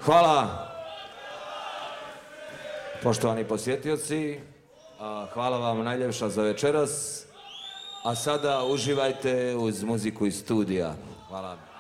Hvala. Poštovani posjetioci, hvala vam najljepša za večeras. A sada uživajte uz muziku iz studija. Hvala.